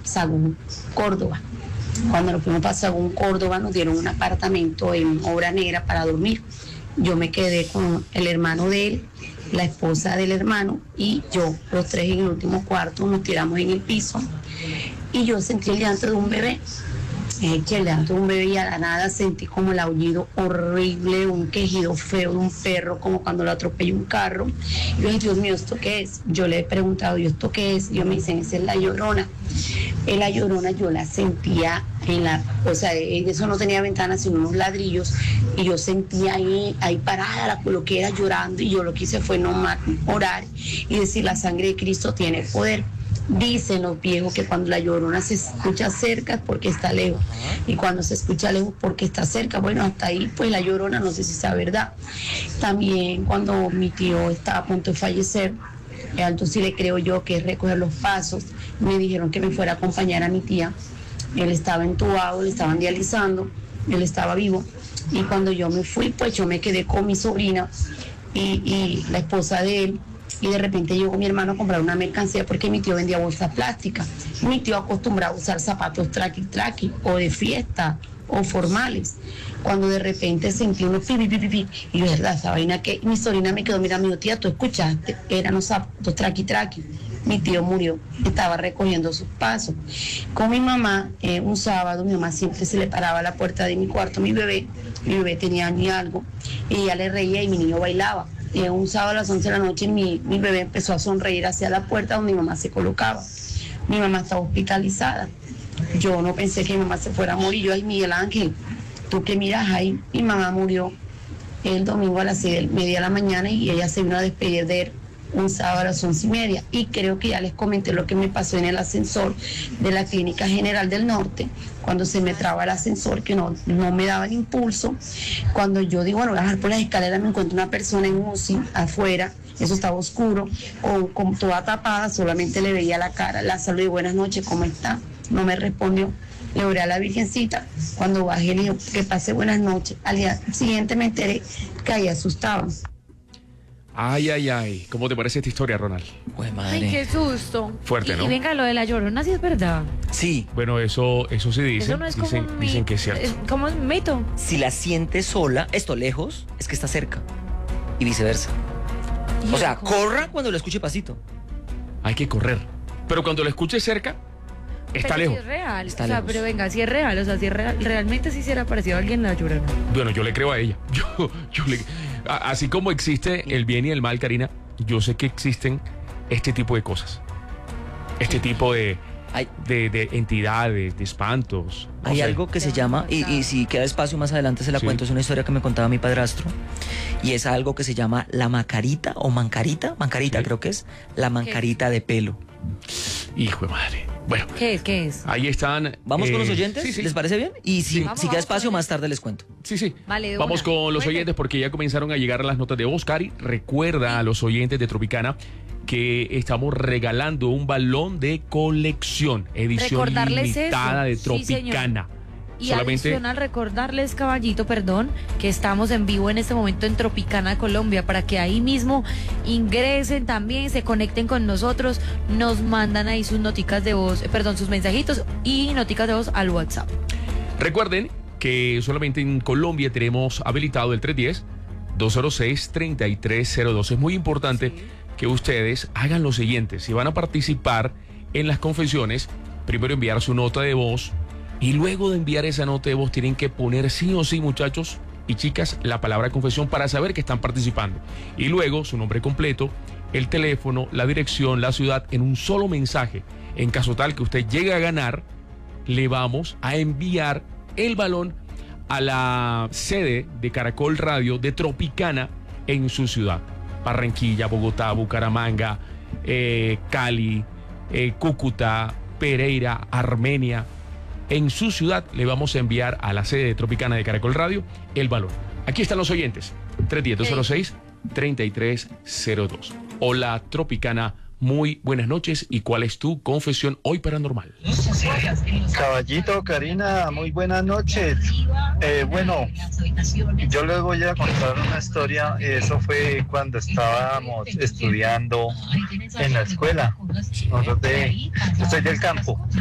Sagún, Córdoba. Cuando nos fuimos para Sagún, Córdoba, nos dieron un apartamento en Obra Negra para dormir. Yo me quedé con el hermano de él, la esposa del hermano y yo, los tres en el último cuarto, nos tiramos en el piso y yo sentí el llanto de un bebé. Que el llanto de un bebé y a la nada sentí como el aullido horrible, un quejido feo de un perro, como cuando lo atropella un carro. Y yo dije, Dios mío, ¿esto qué es? Yo le he preguntado, ¿y esto qué es? Y yo me dicen, esa es la Llorona. La Llorona yo la sentía o sea, eso no tenía ventanas sino unos ladrillos y yo sentía ahí parada, lo que era llorando y yo lo que hice fue nomás orar y decir, la sangre de Cristo tiene poder. Dicen los viejos que cuando la Llorona se escucha cerca es porque está lejos y cuando se escucha lejos porque está cerca. Bueno, hasta ahí pues la Llorona no sé si sea verdad. También cuando mi tío estaba a punto de fallecer, alto sí le creo yo que es recoger los pasos, me dijeron que me fuera a acompañar a mi tía. Él estaba entubado, le estaban dializando, él estaba vivo y cuando yo me fui pues yo me quedé con mi sobrina y la esposa de él. Y de repente llegó mi hermano a comprar una mercancía porque mi tío vendía bolsas plásticas. Mi tío acostumbraba a usar zapatos traqui o de fiesta o formales. Cuando de repente sentí unos pi, y yo, verdad, esa vaina que mi sobrina me quedó, mira, mi tía, tú escuchaste, eran los zapatos traqui. Mi tío murió, estaba recogiendo sus pasos. Con mi mamá, un sábado, mi mamá siempre se le paraba a la puerta de mi cuarto, mi bebé tenía año y algo, y ella le reía y mi niño bailaba. Un sábado a las 11 de la noche mi bebé empezó a sonreír hacia la puerta donde mi mamá se colocaba. Mi mamá estaba hospitalizada. Yo no pensé que mi mamá se fuera a morir. Yo, ay, Miguel Ángel, tú que miras ahí, mi mamá murió el domingo a las 6:30 de la mañana y ella se vino a despedir de él un sábado a las 11:30. Y creo que ya les comenté lo que me pasó en el ascensor de la Clínica General del Norte, cuando se me traba el ascensor, que no me daba el impulso. Cuando yo digo, bueno, voy a bajar por las escaleras, me encuentro una persona en UCI afuera, eso estaba oscuro, con toda tapada, solamente le veía la cara, la saludé, buenas noches, ¿cómo está? No me respondió. Le oré a la Virgencita, cuando bajé le dije que pase buenas noches. Al día siguiente me enteré que ahí asustaban. Ay, ¿cómo te parece esta historia, Ronald? Pues madre. Ay, qué susto. Fuerte, ¿no? Y venga, lo de la Llorona sí es verdad. Sí. Bueno, eso sí dicen. Eso no es como dicen que es cierto. Es como un mito. Si la sientes sola, esto lejos, es que está cerca. Y viceversa. O sea, corra cuando lo escuche pasito. Hay que correr. Pero cuando lo escuches cerca, está pero lejos. Si es real. Está o sea, lejos. pero venga, si es real. O sea, si es real, realmente sí se le apareció a alguien la Llorona. Bueno, yo le creo a ella. Así como existe el bien y el mal, Karina, yo sé que existen este tipo de cosas. Este tipo de entidades, de espantos. Hay algo que se llama, y si queda espacio más adelante se la cuento, es una historia que me contaba mi padrastro, y es algo que se llama la macarita o mancarita, Sí. creo que es, la mancarita de pelo. Hijo de madre. Bueno, ¿Qué es? ahí están. ¿Vamos con los oyentes? Sí. ¿Les parece bien? Y si Vamos, queda vamos espacio con más tarde les cuento. Sí. Vale, de Vamos una. con los Cuente. oyentes porque ya comenzaron a llegar las notas de Oscar y recuerda a los oyentes de Tropicana que estamos regalando un balón de colección, edición Recordarles limitada eso. de Sí, señor. Tropicana. Y adicional recordarles, caballito, que estamos en vivo en este momento en Tropicana, Colombia, para que ahí mismo ingresen también, se conecten con nosotros, nos mandan ahí sus noticas de voz, sus mensajitos y noticas de voz al WhatsApp. Recuerden que solamente en Colombia tenemos habilitado el 310-206-3302. Es muy importante que ustedes hagan lo siguiente. Si van a participar en las confesiones, primero enviar su nota de voz y luego de enviar esa nota de voz tienen que poner sí o sí, muchachos y chicas, la palabra confesión para saber que están participando. Y luego su nombre completo, el teléfono, la dirección, la ciudad en un solo mensaje. En caso tal que usted llegue a ganar, le vamos a enviar el balón a la sede de Caracol Radio de Tropicana en su ciudad. Barranquilla, Bogotá, Bucaramanga, Cali, Cúcuta, Pereira, Armenia. En su ciudad le vamos a enviar a la sede de Tropicana de Caracol Radio el balón. Aquí están los oyentes. 310-206-3302. Hola, Tropicana. Muy buenas noches. ¿Y cuál es tu confesión hoy paranormal? Caballito, Karina, muy buenas noches. Bueno, yo les voy a contar una historia. Eso fue cuando estábamos estudiando en la escuela. Yo soy del campo.